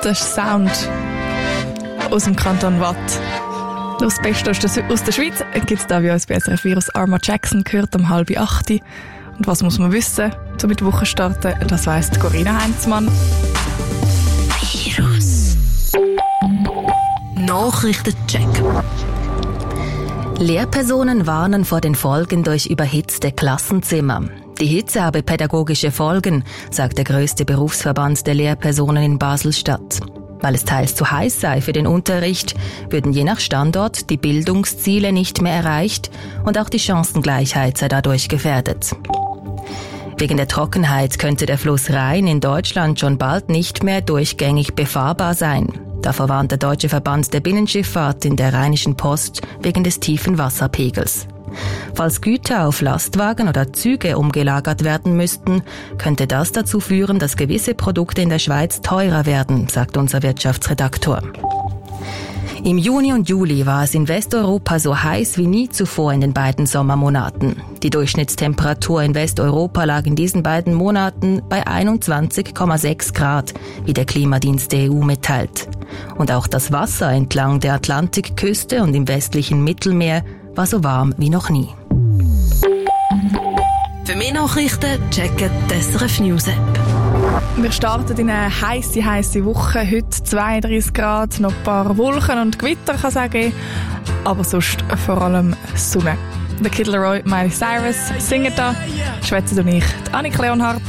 Das ist Sound aus dem Kanton Watt. Das Beste aus der Schweiz gibt es da bei uns bei SRF Virus. Arma Jackson gehört um 7:30. Und was muss man wissen, um mit der Woche zu starten? Das weiss Corinna Heinzmann. Virus Nachrichtencheck. Lehrpersonen warnen vor den Folgen durch überhitzte Klassenzimmer. Die Hitze habe pädagogische Folgen, sagt der grösste Berufsverband der Lehrpersonen in Basel-Stadt. Weil es teils zu heiß sei für den Unterricht, würden je nach Standort die Bildungsziele nicht mehr erreicht und auch die Chancengleichheit sei dadurch gefährdet. Wegen der Trockenheit könnte der Fluss Rhein in Deutschland schon bald nicht mehr durchgängig befahrbar sein. Davor warnt der Deutsche Verband der Binnenschifffahrt in der Rheinischen Post wegen des tiefen Wasserpegels. Falls Güter auf Lastwagen oder Züge umgelagert werden müssten, könnte das dazu führen, dass gewisse Produkte in der Schweiz teurer werden, sagt unser Wirtschaftsredaktor. Im Juni und Juli war es in Westeuropa so heiß wie nie zuvor in den beiden Sommermonaten. Die Durchschnittstemperatur in Westeuropa lag in diesen beiden Monaten bei 21,6 Grad, wie der Klimadienst der EU mitteilt. Und auch das Wasser entlang der Atlantikküste und im westlichen Mittelmeer war so warm wie noch nie. Für mehr Nachrichten checken die SRF News App. Wir starten in eine heisse Woche. Heute 32 Grad, noch ein paar Wolken und Gewitter kann es auch geben. Aber sonst vor allem Sonne. Der Kid Laroi, Miley Cyrus singen da. Schwätzen und ich, Annika Leonhardt.